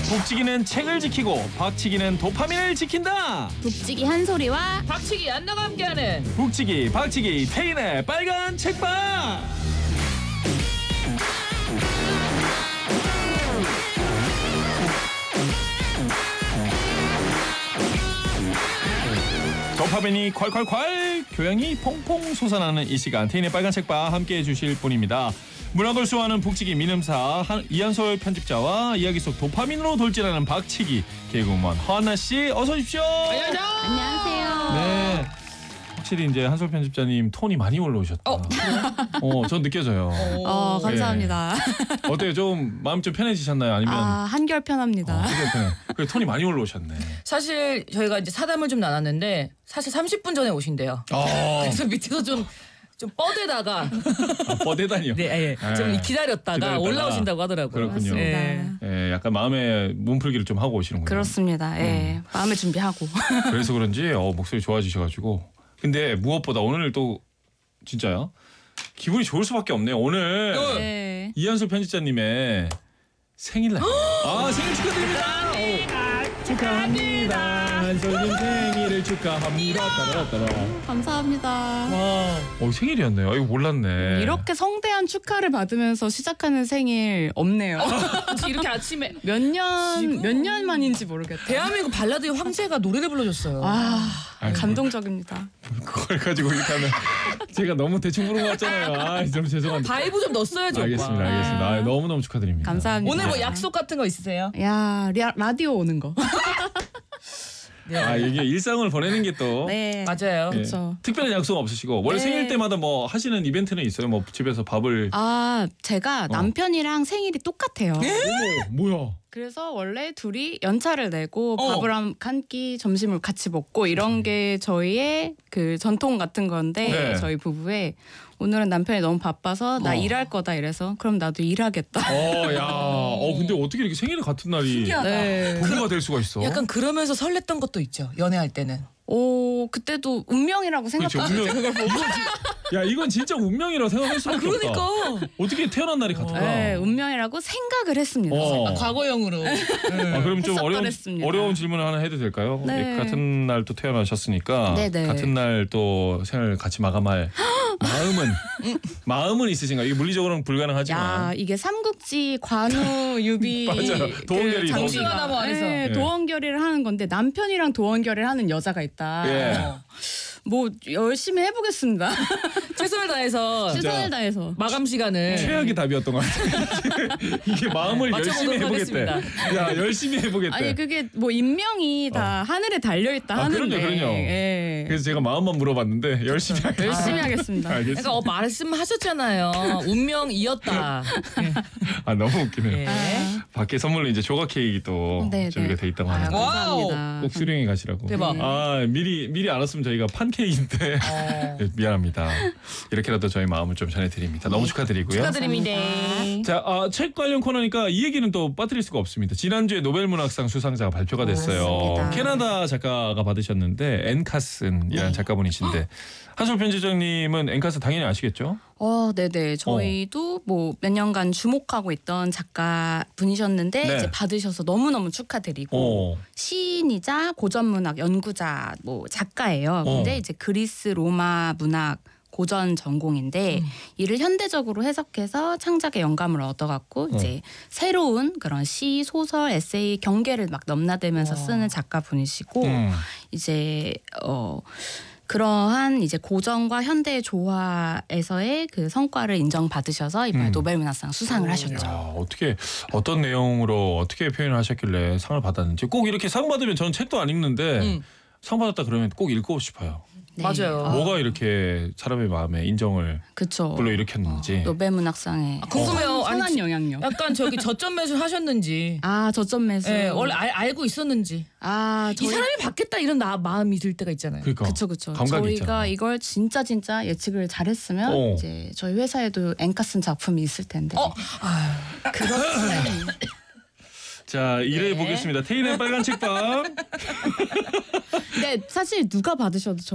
북치기는 책을 지키고 박치기는 도파민을 지킨다. 북치기 한소리와 박치기 안나가 함께하는 북치기 박치기 태인의 빨간 책방. 도파민이 콸콸콸, 교양이 퐁퐁 솟아나는 이 시간, 태인의 빨간 책방 함께해 주실 분입니다. 문학을 수호하는 북치기 민음사 이한솔 편집자와 이야기 속 도파민으로 돌진하는 박치기 개그우먼 허한나 씨, 어서 오십시오. 안녕하세요. 네, 확실히 이제 한솔 편집자님 톤이 많이 올라오셨다. 전 느껴져요. 감사합니다. 네. 어때요? 좀 마음 좀 편해지셨나요? 아니면 한결 편합니다. 한결 편해. 그래, 톤이 많이 올라오셨네. 사실 저희가 이제 사담을 좀 나눴는데 사실 30분 전에 오신대요. 그래서 밑에서 좀 뻗에다가 뻗대다니요. 네, 좀 기다렸다가 올라오신다고 하더라고요. 그렇군요. 네. 예, 약간 마음의 몸풀기를 좀 하고 오시는군요. 그렇습니다. 예, 마음의 준비하고. 그래서 그런지 목소리 좋아지셔가지고. 근데 무엇보다 오늘 또 진짜요? 기분이 좋을 수밖에 없네요. 오늘 네. 이한솔 편집자님의 생일날. 생일 축하드립니다. 축하합니다. 한솔님 생일을 축하합니다. 따라따라. 감사합니다. 와, 생일이었네요. 이거 몰랐네. 이렇게 성대한 축하를 받으면서 시작하는 생일 없네요. 이렇게 아침에 몇 년 만인지 모르겠다. 대한민국 발라드의 황제가 노래를 불러줬어요. 감동적입니다. 그걸 가지고 이렇게 하면 제가 너무 대충 부른 것 같잖아요. 좀 죄송한데. 바이브 좀 넣었어야죠. 알겠습니다. 오빠. 알겠습니다. 너무너무 축하드립니다. 감사합니다. 오늘 뭐 약속 같은 거 있으세요? 야, 라디오 오는 거. 이게 일상을 보내는 게 또 네. 맞아요. 예, 그렇죠. 특별한 약속 없으시고 원래 네. 생일 때마다 뭐 하시는 이벤트는 있어요? 뭐 집에서 밥을 제가 남편이랑 생일이 똑같아요. 어머, 뭐야? 그래서 원래 둘이 연차를 내고 밥을 한 끼 점심을 같이 먹고 이런 게 저희의 그 전통 같은 건데 네. 저희 부부의 오늘은 남편이 너무 바빠서 나 일할 거다 이래서 그럼 나도 일하겠다. 근데 어떻게 이렇게 생일이 같은 날이 신기하다. 네. 부부가 될 수가 있어? 약간 그러면서 설렜던 것도 있죠. 연애할 때는. 그때도 운명이라고 그렇죠. 생각했어요. 이건 진짜 운명이라고 생각할 수밖에 없다. 그러니까. 어떻게 태어난 날이 같을까? 네, 운명이라고 생각을 했습니다. 과거형으로. 그럼 좀 했었더랬습니다. 어려운 질문을 하나 해도 될까요? 네. 같은 날 또 태어나셨으니까 네네. 같은 날 또 생을 같이 마감할 마음은 있으신가요? 이게 물리적으로는 불가능하지만. 야, 이게 삼국지 관우 유비 맞아요. 도원결이 장수가 나무 안에서. 네, 도원결의를 하는 건데 남편이랑 도원결의를 하는 여자가 있다. 예. 뭐 열심히 해보겠습니다. 최선을 다해서 최선을 다해서. 마감 시간을 최악의 답이었던 것 같아요. 이게 마음을 열심히 맞춰보도록 해보겠대. 하겠습니다. 야, 열심히 해보겠대. 아니 그게 뭐 인명이 다 하늘에 달려있다 하는데. 그럼요. 예. 그래서 제가 마음만 물어봤는데 열심히 하겠습니다. 열심히 하겠습니다. 알겠습니다. 그러니까 말씀하셨잖아요. 운명이었다. 너무 웃기네요. 예. 밖에 선물로 이제 조각 케이크 또 네, 준비가 네. 돼 있다고 하는데 감사합니다. 꼭 수령해 가시라고. 대박. 미리 알았으면 저희가 판케이크인데 미안합니다. 이렇게라도 저희 마음을 좀 전해드립니다. 너무 축하드리고요. 축하드립니다. 자, 책 관련 코너니까 이 얘기는 또 빠뜨릴 수가 없습니다. 지난주에 노벨문학상 수상자가 발표가 됐어요. 맞습니다. 캐나다 작가가 받으셨는데 앤 카슨이라는 작가분이신데 한솔 편집장님은 앤 카슨 당연히 아시겠죠? 네네. 저희도 뭐 몇 년간 주목하고 있던 작가 분이셨는데 네. 이제 받으셔서 너무너무 축하드리고 시인이자 고전문학 연구자 뭐 작가예요. 근데 이제 그리스 로마 문학 고전 전공인데 이를 현대적으로 해석해서 창작의 영감을 얻어갖고 이제 새로운 그런 시, 소설, 에세이, 경계를 막 넘나들면서 쓰는 작가분이시고 이제 그러한 이제 고전과 현대의 조화에서의 그 성과를 인정받으셔서 이번에 노벨문학상 수상을 하셨죠. 야, 어떤 내용으로 어떻게 표현을 하셨길래 상을 받았는지. 꼭 이렇게 상 받으면 저는 책도 안 읽는데 상 받았다 그러면 꼭 읽고 싶어요. 네. 맞아요. 뭐가 이렇게 사람의 마음에 인정을 그쵸. 불러일으켰는지. 노벨문학상의 궁금해요. 선한 영향력. 약간 저점 매수 하셨는지. 저점 매수. 네, 원래 알고 있었는지. 이 사람이 받겠다 이런 마음이 들 때가 있잖아요. 그러니까. 그쵸. 감각이 저희가 있잖아. 이걸 진짜 예측을 잘했으면 이제 저희 회사에도 앵카슨 작품이 있을 텐데. 그렇지. 자, 일해 보겠습니다. 태인의 빨간 책방. 근데 사실 누가 받으셔도